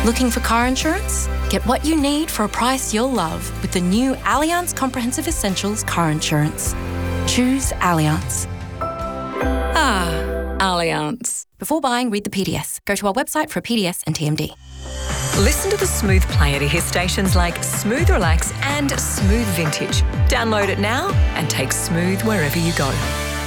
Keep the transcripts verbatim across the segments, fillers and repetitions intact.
Looking for car insurance? Get what you need for a price you'll love with the new Allianz Comprehensive Essentials car insurance. Choose Allianz. Ah, Allianz. Before buying, read the P D S. Go to our website for a P D S and T M D. Listen to the Smooth player to hear stations like Smooth Relax and Smooth Vintage. Download it now and take Smooth wherever you go.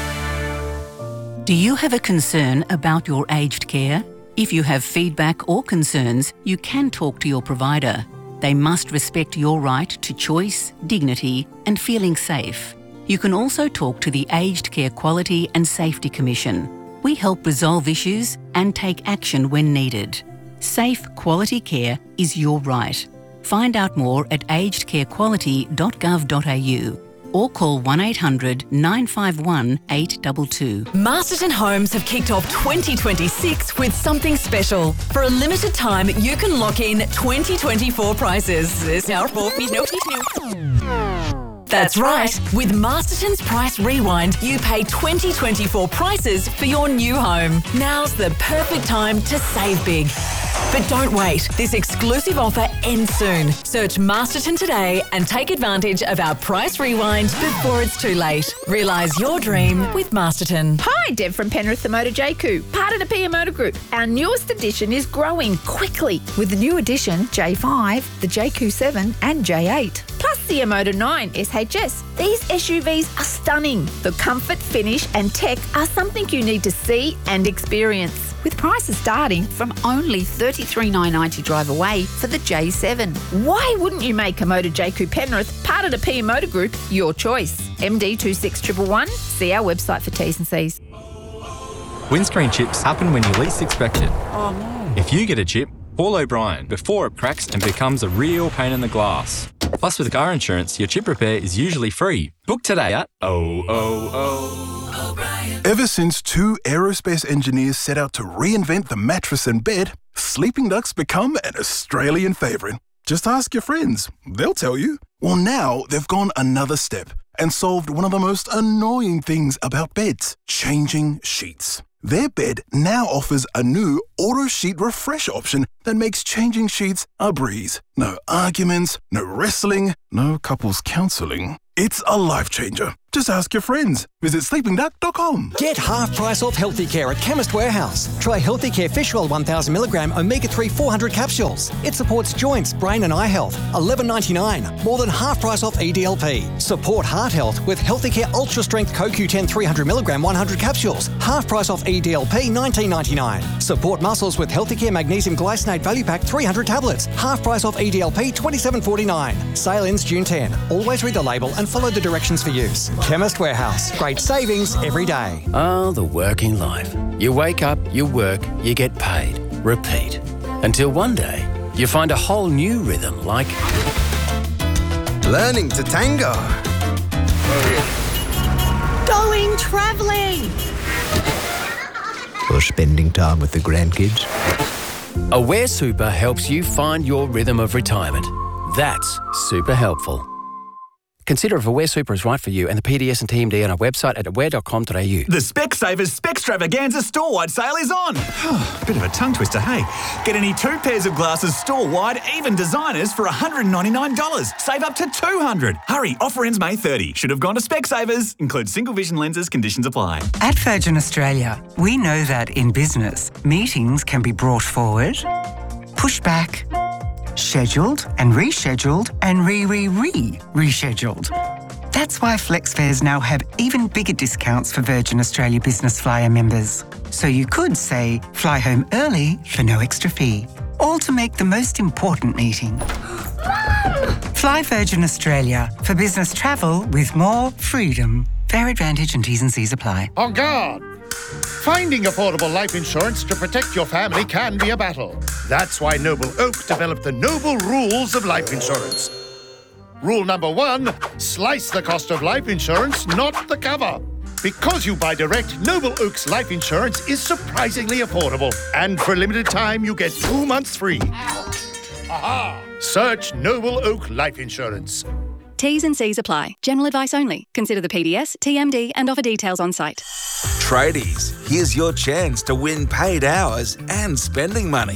Do you have a concern about your aged care? If you have feedback or concerns, you can talk to your provider. They must respect your right to choice, dignity, and feeling safe. You can also talk to the Aged Care Quality and Safety Commission. We help resolve issues and take action when needed. Safe, quality care is your right. Find out more at aged care quality dot gov dot a u or call one eight hundred nine five one eight two two. Masterton Homes have kicked off twenty twenty-six with something special. For a limited time, you can lock in twenty twenty-four prices. That's right. With Masterton's Price Rewind, you pay twenty twenty-four prices for your new home. Now's the perfect time to save big. But don't wait. This exclusive offer ends soon. Search Masterton today and take advantage of our Price Rewind before it's too late. Realise your dream with Masterton. Hi, Deb from Penrith the Motor J Q, part of the P M Motor Group. Our newest edition is growing quickly with the new edition J five, the J Q seven and J eight. Plus the Motor nine S H S. These S U Vs are stunning. The comfort, finish and tech are something you need to see and experience. With prices starting from only thirty-three thousand nine hundred ninety drive away for the J seven. Why wouldn't you make a Motor J Q Penrith, part of the P M Motor Group, your choice? M D two six one one one. See our website for T's and C's. Windscreen chips happen when you least expect it. Oh no. If you get a chip, call O'Brien before it cracks and becomes a real pain in the glass. Plus, with car insurance, your chip repair is usually free. Book today at oh oh oh O'Brien. Ever since two aerospace engineers set out to reinvent the mattress and bed, Sleeping Duck's become an Australian favourite. Just ask your friends. They'll tell you. Well, now they've gone another step and solved one of the most annoying things about beds, changing sheets. Their bed now offers a new auto sheet refresh option that makes changing sheets a breeze. No arguments, no wrestling, no couples counselling. It's a life changer. Just ask your friends. Visit sleeping duck dot com. Get half price off Healthy Care at Chemist Warehouse. Try Healthy Care Fish Oil one thousand milligram omega three four hundred capsules. It supports joints, brain and eye health. eleven ninety-nine. More than half price off E D L P. Support heart health with Healthy Care Ultra Strength Co Q ten three hundred milligram one hundred capsules. Half price off E D L P nineteen ninety-nine. Support muscles with Healthy Care Magnesium Glycinate Value Pack three hundred tablets. Half price off E D L P twenty-seven forty-nine. Sale ends June tenth. Always read the label and follow the directions for use. Chemist Warehouse. Great savings every day. Oh, the working life. You wake up, you work, you get paid. Repeat. Until one day, you find a whole new rhythm like... learning to tango. Going travelling. Or spending time with the grandkids. Aware Super helps you find your rhythm of retirement. That's super helpful. Consider if Aware Super is right for you and the P D S and T M D on our website at aware dot com dot a u. The Specsavers Specstravaganza store-wide sale is on. Bit of a tongue twister, hey. Get any two pairs of glasses store-wide, even designers, for one hundred ninety-nine dollars. Save up to two hundred dollars. Hurry, offer ends May thirtieth. Should have gone to Specsavers. Includes single vision lenses, conditions apply. At Virgin Australia, we know that in business, meetings can be brought forward, pushed back, scheduled and rescheduled and re-re-re-rescheduled. That's why FlexFares now have even bigger discounts for Virgin Australia Business Flyer members. So you could say, fly home early for no extra fee, all to make the most important meeting. Fly Virgin Australia for business travel with more freedom. Fair advantage and T's and C's apply. On guard! Finding affordable life insurance to protect your family can be a battle. That's why Noble Oak developed the Noble Rules of Life Insurance. Rule number one, slice the cost of life insurance, not the cover. Because you buy direct, Noble Oak's life insurance is surprisingly affordable. And for a limited time, you get two months free. Aha! Search Noble Oak Life Insurance. T's and C's apply. General advice only. Consider the P D S, T M D and offer details on site. Tradies, here's your chance to win paid hours and spending money.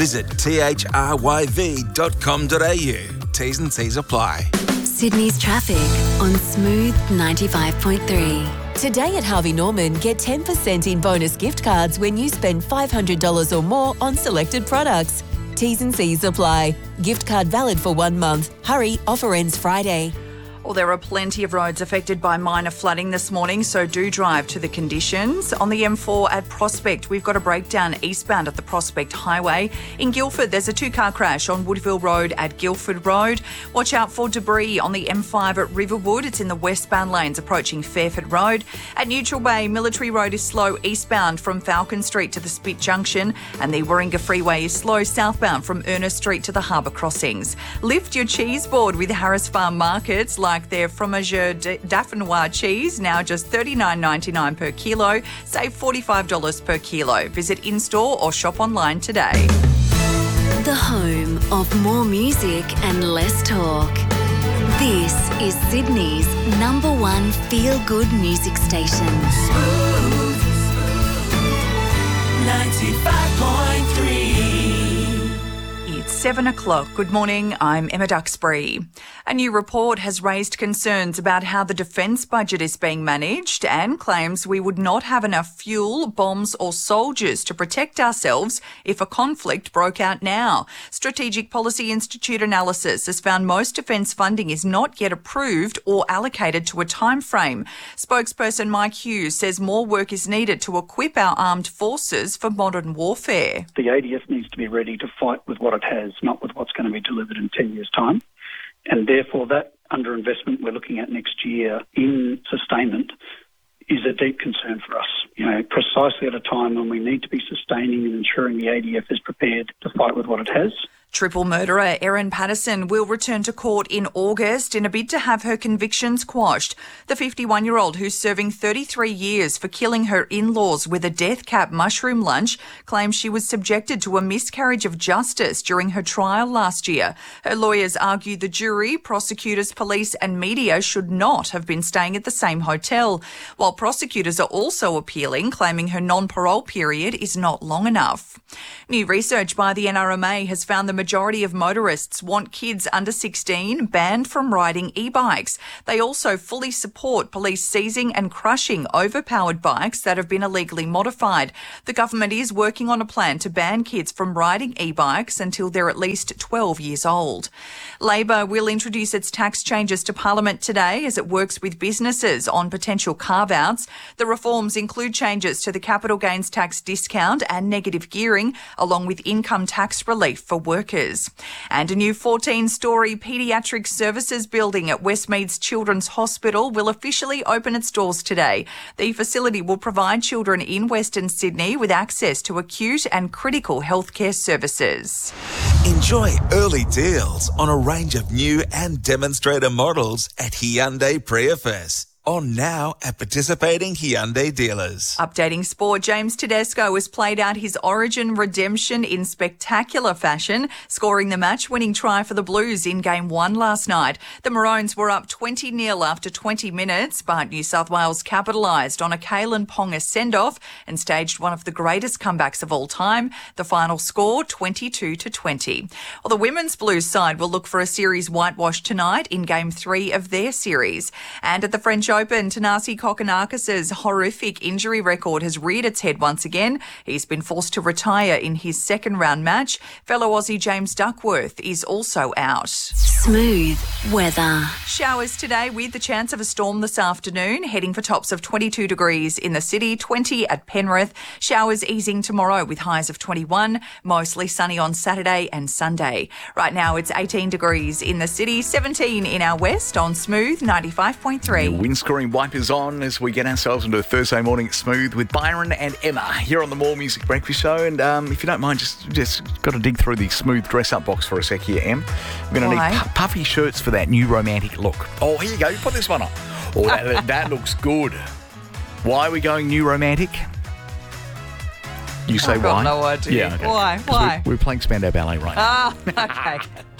Visit t h r y v dot com dot a u. T's and C's apply. Sydney's traffic on Smooth ninety-five point three. Today at Harvey Norman, get ten percent in bonus gift cards when you spend five hundred dollars or more on selected products. T's and C's apply. Gift card valid for one month. Hurry, offer ends Friday. Well, there are plenty of roads affected by minor flooding this morning, so do drive to the conditions. On the M four at Prospect, we've got a breakdown eastbound at the Prospect Highway. In Guildford, there's a two-car crash on Woodville Road at Guildford Road. Watch out for debris on the M five at Riverwood. It's in the westbound lanes approaching Fairford Road. At Neutral Bay, Military Road is slow eastbound from Falcon Street to the Spit Junction, and the Warringah Freeway is slow southbound from Ernest Street to the Harbour Crossings. Lift your cheese board with Harris Farm Markets, like their Fromageur Dauphinois cheese, now just thirty-nine ninety-nine per kilo. Save forty-five dollars per kilo. Visit in-store or shop online today. The home of more music and less talk. This is Sydney's number one feel-good music station. Smooth ninety-five point three. It's seven o'clock. Good morning, I'm Emma Duxbury. A new report has raised concerns about how the defence budget is being managed and claims we would not have enough fuel, bombs or soldiers to protect ourselves if a conflict broke out now. Strategic Policy Institute analysis has found most defence funding is not yet approved or allocated to a time frame. Spokesperson Mike Hughes says more work is needed to equip our armed forces for modern warfare. The A D F needs to be ready to fight with what it has, not with what's going to be delivered in ten years' time. And therefore, that underinvestment we're looking at next year in sustainment is a deep concern for us. You know, precisely at a time when we need to be sustaining and ensuring the A D F is prepared to fight with what it has. Triple murderer Erin Patterson will return to court in August in a bid to have her convictions quashed. The fifty-one-year-old, who's serving thirty-three years for killing her in-laws with a death cap mushroom lunch, claims she was subjected to a miscarriage of justice during her trial last year. Her lawyers argue the jury, prosecutors, police and media should not have been staying at the same hotel, while prosecutors are also appealing, claiming her non-parole period is not long enough. New research by the N R M A has found the majority of motorists want kids under sixteen banned from riding e-bikes. They also fully support police seizing and crushing overpowered bikes that have been illegally modified. The government is working on a plan to ban kids from riding e-bikes until they're at least twelve years old. Labor will introduce its tax changes to Parliament today as it works with businesses on potential carve-outs. The reforms include changes to the capital gains tax discount and negative gearing, along with income tax relief for workers. And a new fourteen-storey paediatric services building at Westmeads Children's Hospital will officially open its doors today. The facility will provide children in Western Sydney with access to acute and critical healthcare services. Enjoy early deals on a range of new and demonstrator models at Hyundai Prius. On now at participating Hyundai dealers. Updating sport, James Tedesco has played out his Origin redemption in spectacular fashion, scoring the match-winning try for the Blues in Game one last night. The Maroons were up twenty nil after twenty minutes, but New South Wales capitalised on a Kalen Ponga send-off and staged one of the greatest comebacks of all time. The final score, twenty-two to twenty. Well, the women's Blues side will look for a series whitewash tonight in Game three of their series. And at the French Open, Thanasi Kokkinakis' horrific injury record has reared its head once again. He's been forced to retire in his second round match. Fellow Aussie James Duckworth is also out. Smooth weather. Showers today with the chance of a storm this afternoon, heading for tops of twenty-two degrees in the city, twenty at Penrith. Showers easing tomorrow with highs of twenty-one, mostly sunny on Saturday and Sunday. Right now it's eighteen degrees in the city, seventeen in our west on Smooth ninety-five point three. Windscreen wipers on as we get ourselves into a Thursday morning at Smooth with Byron and Emma here on the More Music Breakfast Show. And um, if you don't mind, just just got to dig through the Smooth dress-up box for a sec here, Em. We're going to need pu- puffy shirts for that new romantic look. Oh, here you go. You put this one on. Oh, that, that looks good. Why are we going new romantic? You say I've got why? no idea. Yeah, okay. Why? Why? We're, we're playing Spandau Ballet right now. Ah, okay.